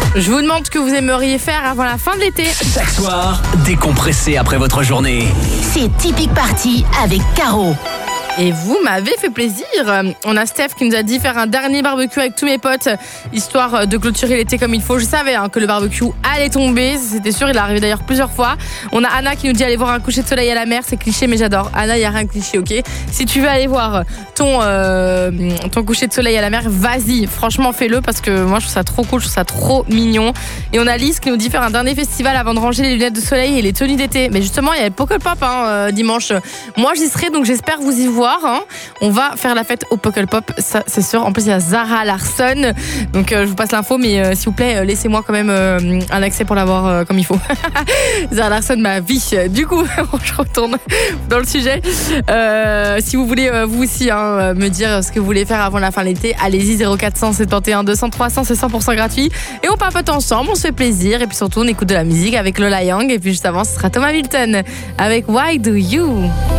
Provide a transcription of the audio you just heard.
Je vous demande ce que vous aimeriez faire avant la fin de l'été. Chaque soir, décompressez après votre journée. C'est Typique Party avec Caro. Et vous m'avez fait plaisir. On a Steph qui nous a dit faire un dernier barbecue avec tous mes potes, histoire de clôturer l'été comme il faut. Je savais que le barbecue allait tomber, c'était sûr, il est arrivé d'ailleurs plusieurs fois. On a Anna qui nous dit aller voir un coucher de soleil à la mer, c'est cliché mais j'adore. Anna, il n'y a rien de cliché, ok. Si tu veux aller voir ton coucher de soleil à la mer, vas-y, franchement fais-le parce que moi je trouve ça trop cool, je trouve ça trop mignon. Et on a Lise qui nous dit faire un dernier festival avant de ranger les lunettes de soleil et les tenues d'été. Mais justement, il y a le Poképop dimanche. Moi j'y serai, donc j'espère vous y voir. On va faire la fête au Poképop, ça c'est sûr. En plus il y a Zara Larsson, donc je vous passe l'info, mais s'il vous plaît laissez-moi quand même un accès pour l'avoir comme il faut. Zara Larsson, ma vie. Du coup je retourne dans le sujet. Si vous voulez vous aussi me dire ce que vous voulez faire avant la fin de l'été, allez-y, 0400 71 200 300, c'est 100% gratuit et on papote ensemble, on se fait plaisir et puis surtout on écoute de la musique avec Lola Young et puis juste avant ce sera Thomas Milton avec Why Do You.